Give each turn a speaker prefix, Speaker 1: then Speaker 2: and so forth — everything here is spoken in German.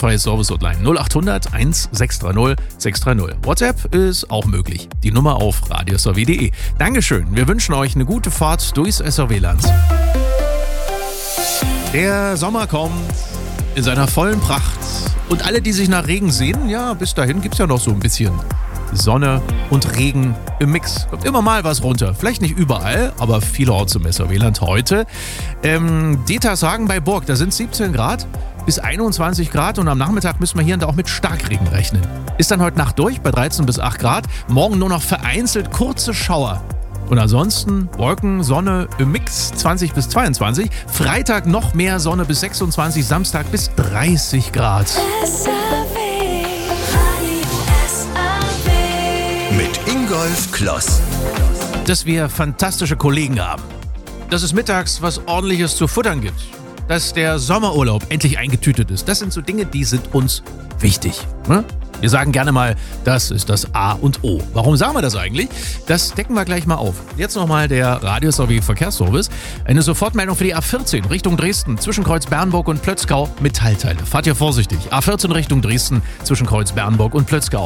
Speaker 1: kostenfreie Service-Hotline 0800 1630 630. WhatsApp ist auch möglich. Die Nummer auf radiosrw.de. Dankeschön. Wir wünschen euch eine gute Fahrt durchs SRW-Land. Der Sommer kommt in seiner vollen Pracht. Und alle, die sich nach Regen sehnen, ja, bis dahin gibt es ja noch so ein bisschen Sonne und Regen im Mix. Kommt immer mal was runter. Vielleicht nicht überall, aber vielerorts im SRW-Land heute. Detershagen bei Burg, da sind 17 Grad bis 21 Grad und am Nachmittag müssen wir hier und da auch mit Starkregen rechnen. Ist dann heute Nacht durch bei 13 bis 8 Grad. Morgen nur noch vereinzelt kurze Schauer. Und ansonsten Wolken, Sonne im Mix 20 bis 22. Freitag noch mehr Sonne bis 26, Samstag bis 30 Grad.
Speaker 2: Mit Ingolf Kloss.
Speaker 1: Dass wir fantastische Kollegen haben. Dass es mittags was Ordentliches zu futtern gibt. Dass der Sommerurlaub endlich eingetütet ist. Das sind so Dinge, die sind uns wichtig. Ne? Wir sagen gerne mal, das ist das A und O. Warum sagen wir das eigentlich? Das decken wir gleich mal auf. Jetzt nochmal der Radio-SRW-Verkehrsservice. Eine Sofortmeldung für die A14 Richtung Dresden zwischen Kreuz Bernburg und Plötzkau mit Teilteile. Fahrt ihr vorsichtig. A14 Richtung Dresden zwischen Kreuz Bernburg und Plötzkau.